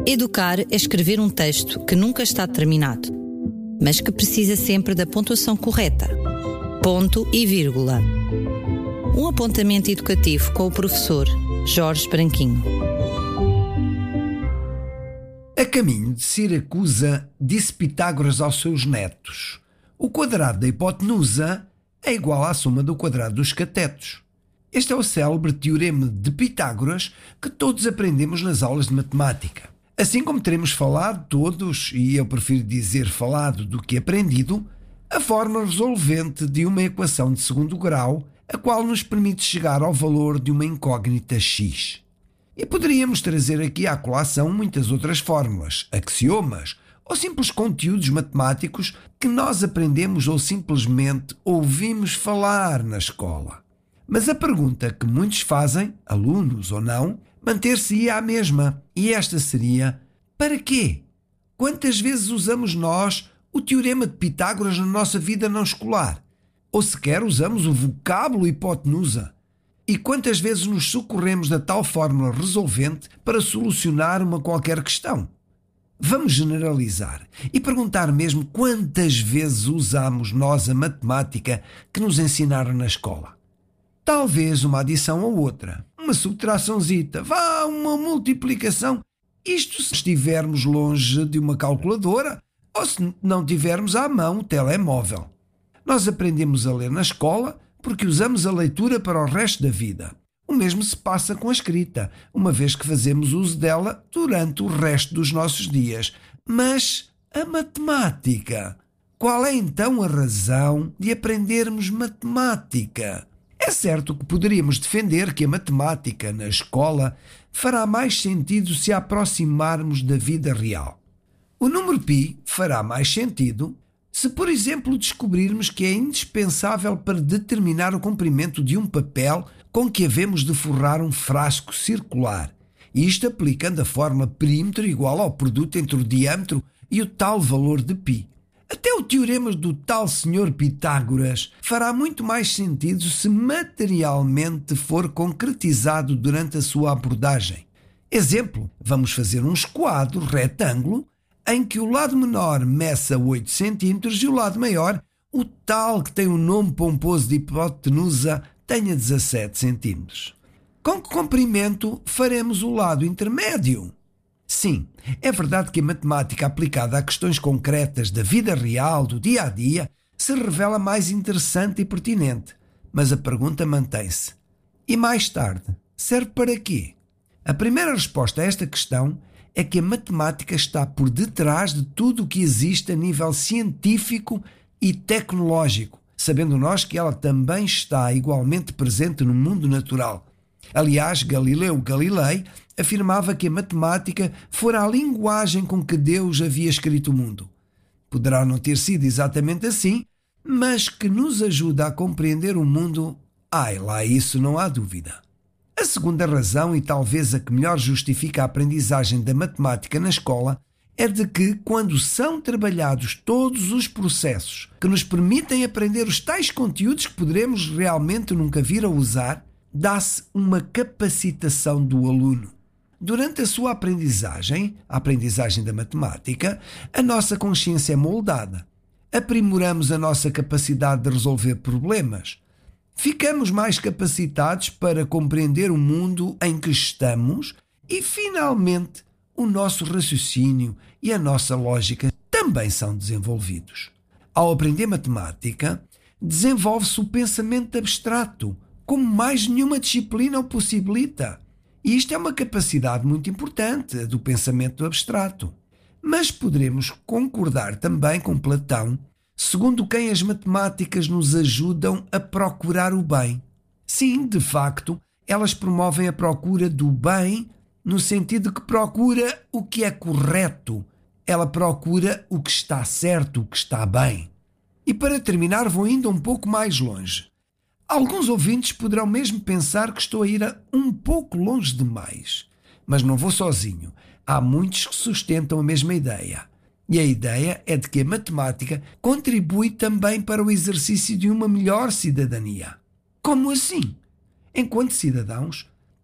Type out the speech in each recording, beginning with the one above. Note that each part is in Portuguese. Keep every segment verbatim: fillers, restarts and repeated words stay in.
Educar é escrever um texto que nunca está terminado, mas que precisa sempre da pontuação correta. Ponto e vírgula. Um apontamento educativo com o professor Jorge Branquinho. A caminho de Siracusa, disse Pitágoras aos seus netos: o quadrado da hipotenusa é igual à soma do quadrado dos catetos. Este é o célebre teorema de Pitágoras que todos aprendemos nas aulas de matemática. Assim como teremos falado todos, e eu prefiro dizer falado do que aprendido, a fórmula resolvente de uma equação de segundo grau, a qual nos permite chegar ao valor de uma incógnita x. E poderíamos trazer aqui à colação muitas outras fórmulas, axiomas ou simples conteúdos matemáticos que nós aprendemos ou simplesmente ouvimos falar na escola. Mas a pergunta que muitos fazem, alunos ou não, manter-se-ia a mesma, e esta seria: para quê? Quantas vezes usamos nós o teorema de Pitágoras na nossa vida não escolar? Ou sequer usamos o vocábulo hipotenusa? E quantas vezes nos socorremos da tal fórmula resolvente para solucionar uma qualquer questão? Vamos generalizar e perguntar mesmo quantas vezes usamos nós a matemática que nos ensinaram na escola. Talvez uma adição ou outra, uma subtraçãozita, vá, uma multiplicação. Isto se estivermos longe de uma calculadora ou se não tivermos à mão o telemóvel. Nós aprendemos a ler na escola porque usamos a leitura para o resto da vida. O mesmo se passa com a escrita, uma vez que fazemos uso dela durante o resto dos nossos dias. Mas a matemática? Qual é então a razão de aprendermos matemática? É certo que poderíamos defender que a matemática na escola fará mais sentido se a aproximarmos da vida real. O número π fará mais sentido se, por exemplo, descobrirmos que é indispensável para determinar o comprimento de um papel com que havemos de forrar um frasco circular, isto aplicando a fórmula perímetro igual ao produto entre o diâmetro e o tal valor de π. Até o teorema do tal senhor Pitágoras fará muito mais sentido se materialmente for concretizado durante a sua abordagem. Exemplo, vamos fazer um esquadro retângulo em que o lado menor meça oito centímetros e o lado maior, o tal que tem o nome pomposo de hipotenusa, tenha dezassete centímetros. Com que comprimento faremos o lado intermédio? Sim, é verdade que a matemática aplicada a questões concretas da vida real, do dia a dia, se revela mais interessante e pertinente. Mas a pergunta mantém-se: e mais tarde, serve para quê? A primeira resposta a esta questão é que a matemática está por detrás de tudo o que existe a nível científico e tecnológico, sabendo nós que ela também está igualmente presente no mundo natural. Aliás, Galileu Galilei afirmava que a matemática fora a linguagem com que Deus havia escrito o mundo. Poderá não ter sido exatamente assim, mas que nos ajuda a compreender o mundo, ai lá, isso não há dúvida. A segunda razão, e talvez a que melhor justifica a aprendizagem da matemática na escola, é de que, quando são trabalhados todos os processos que nos permitem aprender os tais conteúdos que poderemos realmente nunca vir a usar, dá-se uma capacitação do aluno. Durante a sua aprendizagem, a aprendizagem da matemática, a nossa consciência é moldada. Aprimoramos a nossa capacidade de resolver problemas. Ficamos mais capacitados para compreender o mundo em que estamos e, finalmente, o nosso raciocínio e a nossa lógica também são desenvolvidos. Ao aprender matemática, desenvolve-se o pensamento abstrato, como mais nenhuma disciplina o possibilita. E isto é uma capacidade muito importante, a do pensamento abstrato. Mas poderemos concordar também com Platão, segundo quem as matemáticas nos ajudam a procurar o bem. Sim, de facto, elas promovem a procura do bem no sentido que procura o que é correto. Ela procura o que está certo, o que está bem. E para terminar, vou ainda um pouco mais longe. Alguns ouvintes poderão mesmo pensar que estou a ir a um pouco longe demais. Mas não vou sozinho. Há muitos que sustentam a mesma ideia. E a ideia é de que a matemática contribui também para o exercício de uma melhor cidadania. Como assim? Enquanto cidadãos,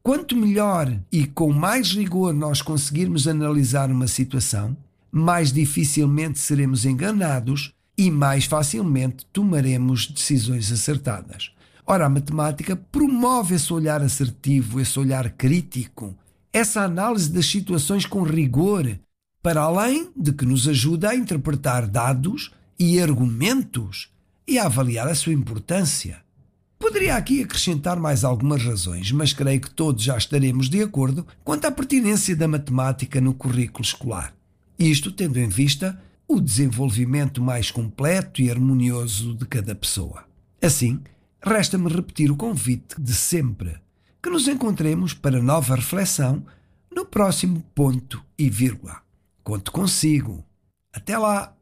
Quanto melhor e com mais rigor nós conseguirmos analisar uma situação, mais dificilmente seremos enganados e mais facilmente tomaremos decisões acertadas. Ora, a matemática promove esse olhar assertivo, esse olhar crítico, essa análise das situações com rigor, para além de que nos ajuda a interpretar dados e argumentos e a avaliar a sua importância. Poderia aqui acrescentar mais algumas razões, mas creio que todos já estaremos de acordo quanto à pertinência da matemática no currículo escolar. Isto tendo em vista o desenvolvimento mais completo e harmonioso de cada pessoa. Assim, resta-me repetir o convite de sempre, que nos encontremos para nova reflexão no próximo ponto e vírgula. Conto consigo. Até lá!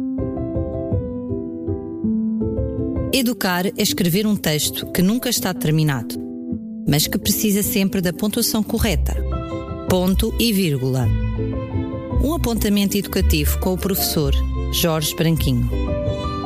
Educar é escrever um texto que nunca está terminado, mas que precisa sempre da pontuação correta. Ponto e vírgula. Um apontamento educativo com o professor Jorge Branquinho.